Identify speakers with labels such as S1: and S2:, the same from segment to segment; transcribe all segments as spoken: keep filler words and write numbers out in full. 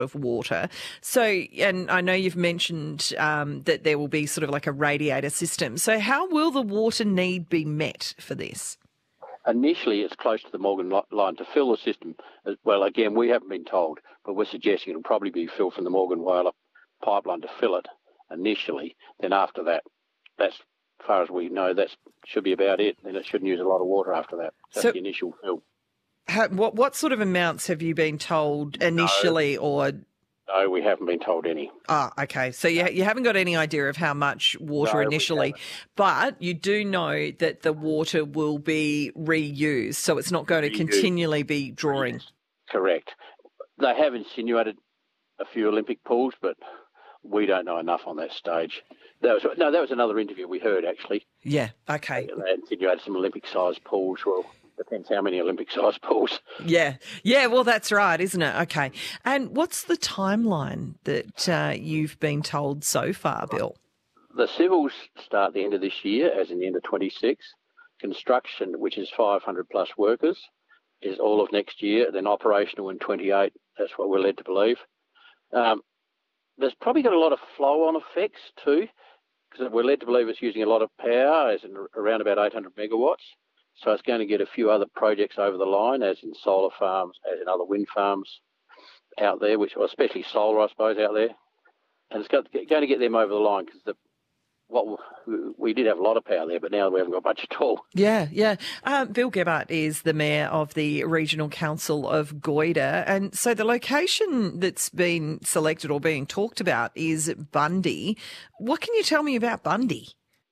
S1: of water. So, and I know you've mentioned um, that there will be sort of like a radiator system. So how will the water need be met for this?
S2: Initially, it's close to the Morgan line to fill the system. Well, again, we haven't been told, but we're suggesting it'll probably be filled from the Morgan Whaler pipeline to fill it initially. Then after that, that's, as far as we know, that should be about it. Then it shouldn't use a lot of water after that. That's so the initial fill.
S1: How, what, what sort of amounts have you been told initially
S2: no,
S1: or...
S2: No, we haven't been told any.
S1: Ah, okay. So you, you haven't got any idea of how much water
S2: no,
S1: initially, but you do know that the water will be reused, so it's not going to
S2: reused. continually
S1: be drawing.
S2: Yes, correct. They have insinuated a few Olympic pools, but we don't know enough on that stage. That was, no, that was another interview we heard, actually.
S1: Yeah, okay.
S2: They insinuated some Olympic-sized pools. Well, depends how many Olympic-sized pools.
S1: Yeah, yeah, well, that's right, isn't it? Okay. And what's the timeline that uh, you've been told so far, Bill?
S2: The civils start the end of this year, as in the end of twenty-six. Construction, which is five hundred plus workers, is all of next year. Then operational in twenty-eight. That's what we're led to believe. Um, there's probably got a lot of flow-on effects too, because we're led to believe it's using a lot of power, as in around about eight hundred megawatts. So it's going to get a few other projects over the line, as in solar farms, as in other wind farms out there, which, well, especially solar, I suppose, out there. And it's got, going to get them over the line because the what we did have a lot of power there, but now we haven't got much at all.
S1: Yeah, yeah. Um, Bill Gebhardt is the Mayor of the Regional Council of Goyder. And so the location that's been selected or being talked about is Bundy. What can you tell me about Bundy?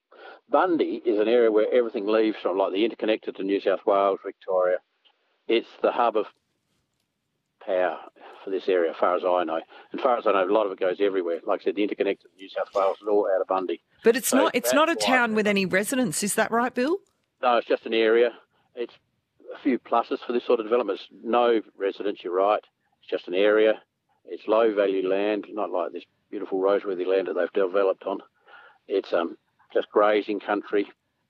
S2: Bundy is an area where everything leaves from, like the interconnector to New South Wales, Victoria. It's the hub of power for this area, as far as I know. And as far as I know, a lot of it goes everywhere. Like I said, the interconnector to New South Wales is all out of Bundy.
S1: But it's
S2: so
S1: not it's not a town with any residents, is that right, Bill?
S2: No, it's just an area. It's a few pluses for this sort of development. It's no residents, you're right. It's just an area. It's low-value land, not like this beautiful Roseworthy land that they've developed on. It's um just grazing country.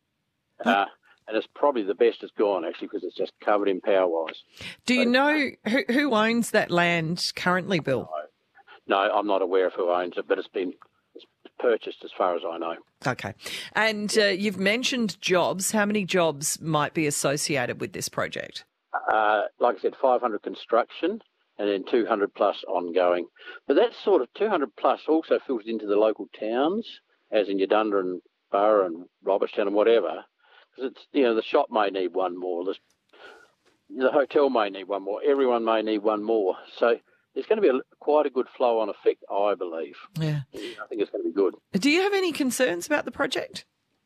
S2: Uh, and it's probably the best it's gone, actually, because it's just covered in power-wise.
S1: Do you so, know who, who owns that land currently, Bill?
S2: No, no, I'm not aware of who owns it, but it's been it's purchased as far as I know.
S1: Okay. And uh, you've mentioned jobs. How many jobs might be associated with this project?
S2: Uh, like I said, five hundred construction and then two hundred plus ongoing. But that sort of two hundred plus also filters into the local towns, as in Yadunda and Burra and Robertstown and whatever. Because it's, you know, the shop may need one more, the, the hotel may need one more, everyone may need one more. So there's going to be a, quite a good flow-on effect, I believe.
S1: Yeah.
S2: I think it's going to be good.
S1: Do you have any concerns about the project?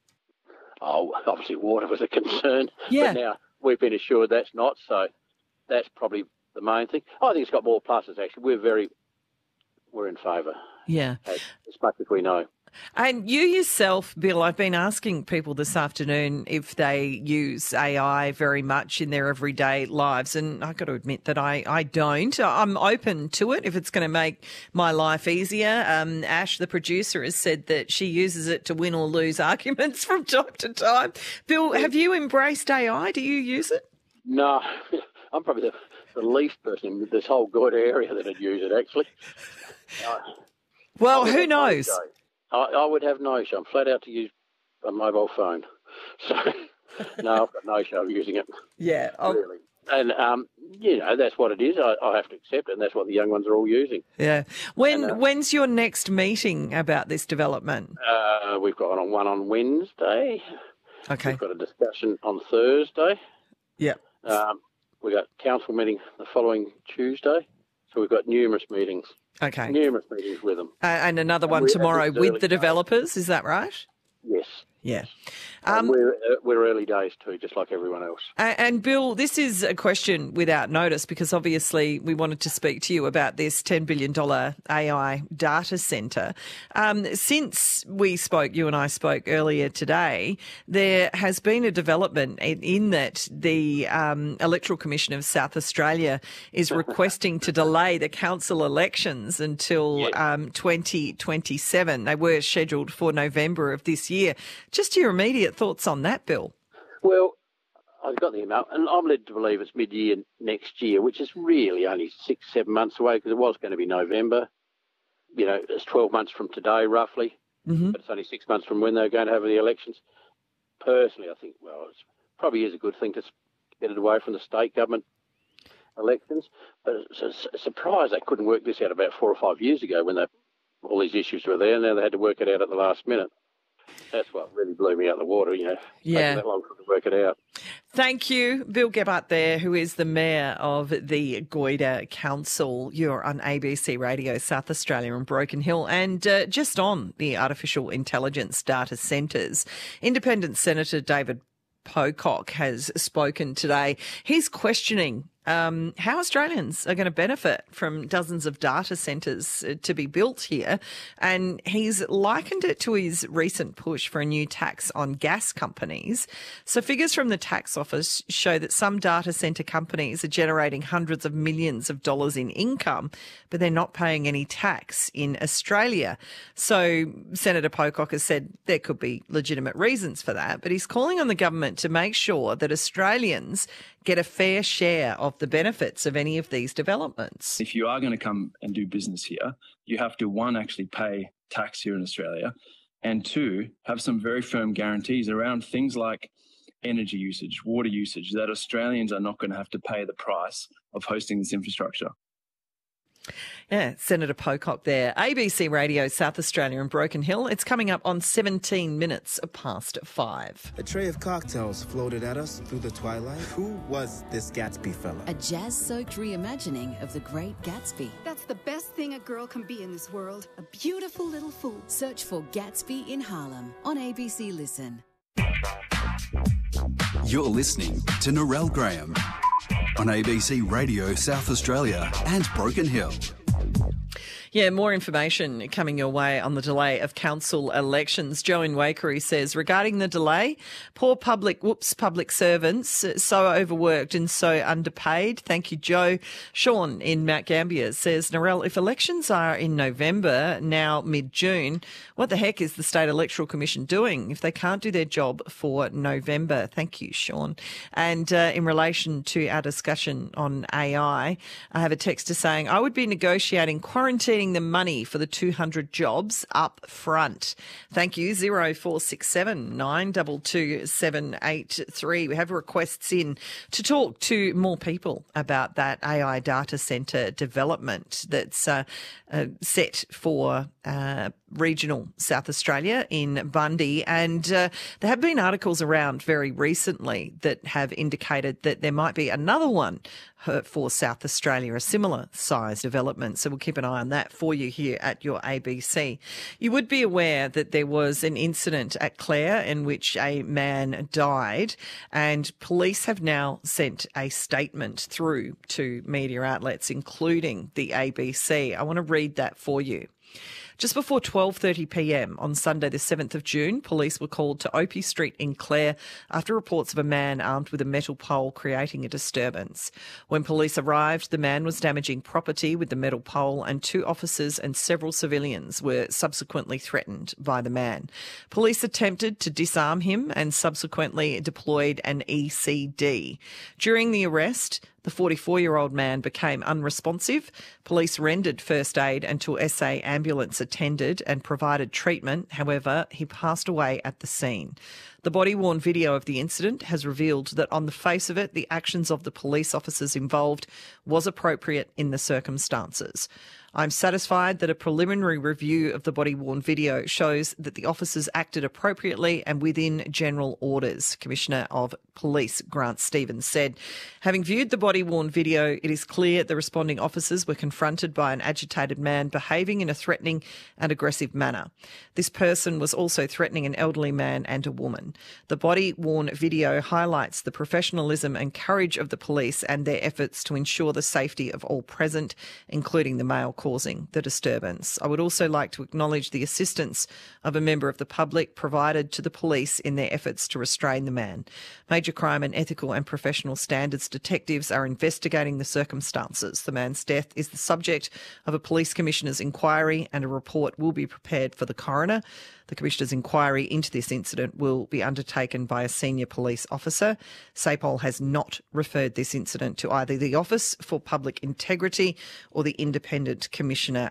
S2: Oh, obviously water was a concern.
S1: Yeah.
S2: But now we've been assured that's not, so that's probably the main thing. I think it's got more pluses, actually. We're very, we're in favour.
S1: Yeah.
S2: As, as much as we know.
S1: And you yourself, Bill, I've been asking people this afternoon if they use A I very much in their everyday lives, and I've got to admit that I, I don't. I'm open to it if it's going to make my life easier. Um, Ash, the producer, has said that she uses it to win or lose arguments from time to time. Bill, have you embraced A I? Do you use it?
S2: No, I'm probably the, the least person in this whole good area that would use it, actually. Uh,
S1: well, who knows?
S2: I, I would have no show. I'm flat out to use a mobile phone. So, no, I've got no show of using it.
S1: Yeah. I'll...
S2: Really. And, um, you know, that's what it is. I, I have to accept it, and that's what the young ones are all using.
S1: Yeah. When
S2: and, uh,
S1: When's your next meeting about this development?
S2: Uh, we've got on one on Wednesday.
S1: Okay.
S2: We've got a discussion on Thursday.
S1: Yeah.
S2: Um, we've got council meeting the following Tuesday. So we've got numerous meetings.
S1: Okay.
S2: Numerous meetings with them.
S1: Uh, and another one
S2: and
S1: tomorrow with the
S2: days.
S1: developers, is that right?
S2: Yes.
S1: Yeah.
S2: Um, we're, uh, we're early days too, just like everyone else.
S1: And, and Bill, this is a question without notice because obviously we wanted to speak to you about this ten billion dollars A I data centre. Um, since we spoke, you and I spoke earlier today, there has been a development in, in that the um, Electoral Commission of South Australia is requesting to delay the council elections until
S2: yes.
S1: um, twenty twenty-seven. They were scheduled for November of this year. Just your immediate thoughts on that, Bill?
S2: Well, I've got the email, and I'm led to believe it's mid-year next year, which is really only six, seven months away because it was going to be November. You know, it's twelve months from today, roughly,
S1: Mm-hmm.
S2: but it's only six months from when they're going to have the elections. Personally, I think, well, it probably is a good thing to get it away from the state government elections, but it's a surprise they couldn't work this out about four or five years ago when they, all these issues were there, and now they had to work it out at the last minute. That's what really blew me out of the water, you know.
S1: Yeah.
S2: Taking that long to work it out.
S1: Thank you, Bill Gebhardt there, who is the Mayor of the Goyder Council. You're on A B C Radio South Australia and Broken Hill. And uh, just on the artificial intelligence data centres, Independent Senator David Pocock has spoken today. He's questioning um, how Australians are going to benefit from dozens of data centres to be built here. And he's likened it to his recent push for a new tax on gas companies. So figures from the tax office show that some data centre companies are generating hundreds of millions of dollars in income, but they're not paying any tax in Australia. So Senator Pocock has said there could be legitimate reasons for that, but he's calling on the government to make sure that Australians get a fair share of the benefits of any of these developments.
S3: If you are going to come and do business here, you have to, one, actually pay tax here in Australia, and two, have some very firm guarantees around things like energy usage, water usage, that Australians are not going to have to pay the price of hosting this infrastructure.
S1: Yeah, Senator Pocock there. A B C Radio South Australia and Broken Hill. It's coming up on seventeen minutes past five.
S4: A tray of cocktails floated at us through the twilight. Who was this Gatsby fella?
S5: A jazz-soaked reimagining of The Great Gatsby.
S6: That's the best thing a girl can be in this world. A beautiful little fool.
S5: Search for Gatsby in Harlem on A B C Listen.
S7: You're listening to Narelle Graham on A B C Radio South Australia and Broken Hill.
S1: Yeah, more information coming your way on the delay of council elections. Joe in Waikerie says, regarding the delay, poor public, whoops, public servants, so overworked and so underpaid. Thank you, Joe. Sean in Mount Gambier says, Narelle, if elections are in November, now mid-June, what the heck is the State Electoral Commission doing if they can't do their job for November? Thank you, Sean. And uh, in relation to our discussion on A I, I have a texter saying, I would be negotiating quarantining the money for the two hundred jobs up front. Thank you. zero four six seven nine two two seven eight three. We have requests in to talk to more people about that A I data centre development that's uh, uh, set for uh, regional South Australia in Bundy. And uh, there have been articles around very recently that have indicated that there might be another one for South Australia, a similar size development. So we'll keep an eye on that for you here at your A B C. You would be aware that there was an incident at Clare in which a man died, and police have now sent a statement through to media outlets, including the A B C. I want to read that for you. Just before twelve thirty p m on Sunday the seventh of June, police were called to Opie Street in Clare after reports of a man armed with a metal pole creating a disturbance. When police arrived, the man was damaging property with the metal pole, and two officers and several civilians were subsequently threatened by the man. Police attempted to disarm him and subsequently deployed an E C D. During the arrest, the forty-four-year-old man became unresponsive. Police rendered first aid until S A ambulance attended and provided treatment. However, he passed away at the scene. The body-worn video of the incident has revealed that on the face of it, the actions of the police officers involved was appropriate in the circumstances. I'm satisfied that a preliminary review of the body-worn video shows that the officers acted appropriately and within general orders, Commissioner of Police Grant Stevens said. Having viewed the body-worn video, it is clear the responding officers were confronted by an agitated man behaving in a threatening and aggressive manner. This person was also threatening an elderly man and a woman. The body-worn video highlights the professionalism and courage of the police and their efforts to ensure the safety of all present, including the male causing the disturbance. I would also like to acknowledge the assistance of a member of the public provided to the police in their efforts to restrain the man. Major crime and ethical and professional standards detectives are investigating the circumstances. The man's death is the subject of a police commissioner's inquiry, and a report will be prepared for the coroner. The Commissioner's inquiry into this incident will be undertaken by a senior police officer. SAPOL has not referred this incident to either the Office for Public Integrity or the Independent Commissioner